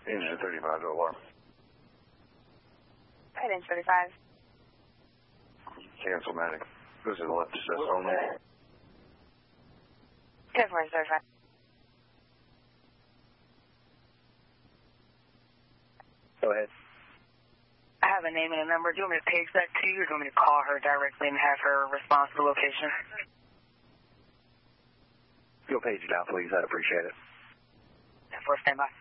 Engine 35 to alarm. Right, engine 35. Cancel medic. This is left assist only. 10-4-35. Go ahead. I have a name and a number. Do you want me to page that to you, or do you want me to call her directly and have her respond to the location? You'll page it out, please. I'd appreciate it. 10-4, stand by.